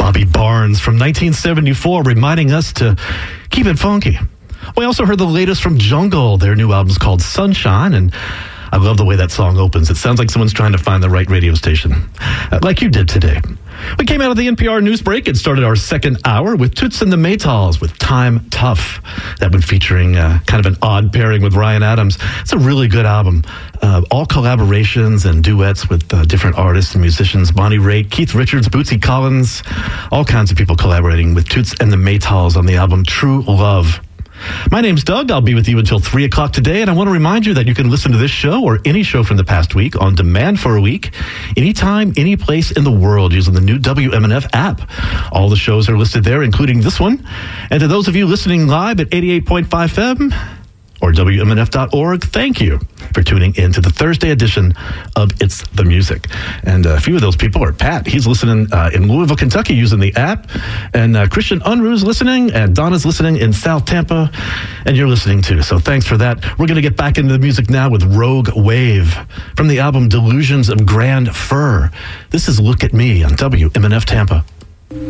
Bobby Barnes from 1974, reminding us to keep it funky. We also heard the latest from Jungle. Their new album's called Sunshine, and I love the way that song opens. It sounds like someone's trying to find the right radio station, like you did today. We came out of the NPR news break and started our second hour with Toots and the Maytals with Time Tough. That one featuring kind of an odd pairing with Ryan Adams. It's a really good album. All collaborations and duets with different artists and musicians. Bonnie Raitt, Keith Richards, Bootsy Collins, all kinds of people collaborating with Toots and the Maytals on the album True Love. My name's Doug. I'll be with you until 3 o'clock today, and I want to remind you that you can listen to this show or any show from the past week on demand for a week, anytime, any place in the world using the new WMNF app. All the shows are listed there, including this one. And to those of you listening live at 88.5 FM or WMNF.org, thank you for tuning in to the Thursday edition of It's the Music. And a few of those people are Pat. He's listening in Louisville, Kentucky using the app. And Christian Unruh's listening. And Donna's listening in South Tampa. And you're listening too. So thanks for that. We're going to get back into the music now with Rogue Wave from the album Delusions of Grand Fur. This is Look at Me on WMNF Tampa.